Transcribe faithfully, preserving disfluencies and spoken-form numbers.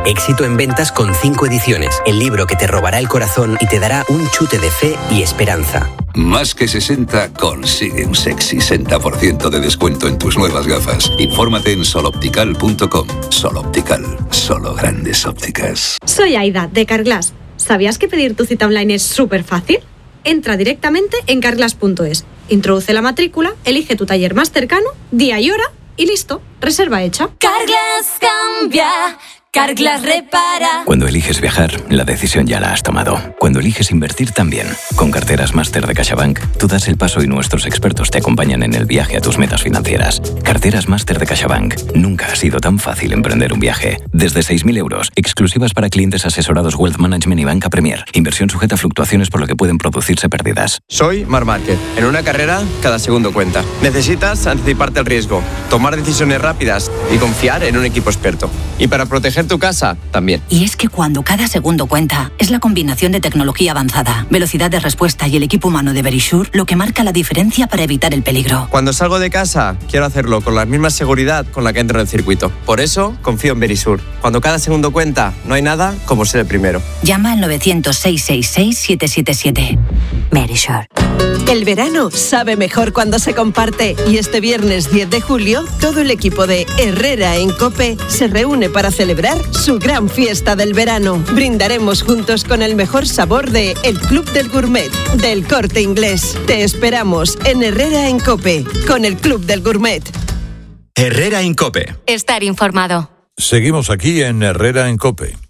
Éxito en ventas con cinco ediciones. El libro que te robará el corazón y te dará un chute de fe y esperanza. Más que sesenta consigue un sexy sesenta por ciento de descuento en tus nuevas gafas. Infórmate en sol optical punto com. Sol Optical, solo grandes ópticas. Soy Aida, de Carglass. ¿Sabías que pedir tu cita online es súper fácil? Entra directamente en carglass punto es, introduce la matrícula, elige tu taller más cercano, día y hora y listo, reserva hecha. Carglass cambia, Carglass repara. Cuando eliges viajar, la decisión ya la has tomado. Cuando eliges invertir también. Con Carteras Máster de CaixaBank, tú das el paso y nuestros expertos te acompañan en el viaje a tus metas financieras. Carteras Máster de CaixaBank. Nunca ha sido tan fácil emprender un viaje. Desde seis mil euros, exclusivas para clientes asesorados Wealth Management y Banca Premier. Inversión sujeta a fluctuaciones por lo que pueden producirse pérdidas. Soy Marc Márquez. En una carrera, cada segundo cuenta. Necesitas anticiparte al riesgo, tomar decisiones rápidas y confiar en un equipo experto. Y para proteger tu casa, también. Y es que cuando cada segundo cuenta, es la combinación de tecnología avanzada, velocidad de respuesta y el equipo humano de Verisure lo que marca la diferencia para evitar el peligro. Cuando salgo de casa, quiero hacerlo con la misma seguridad con la que entro en el circuito. Por eso, confío en Verisure. Cuando cada segundo cuenta, no hay nada como ser el primero. Llama al novecientos, seiscientos sesenta y seis, siete siete siete. Verisure. El verano sabe mejor cuando se comparte y este viernes diez de julio todo el equipo de Herrera en COPE se reúne para celebrar su gran fiesta del verano. Brindaremos juntos con el mejor sabor de El Club del Gourmet del Corte Inglés. Te esperamos en Herrera en COPE con el Club del Gourmet. Herrera en COPE. Estar informado. Seguimos aquí en Herrera en COPE.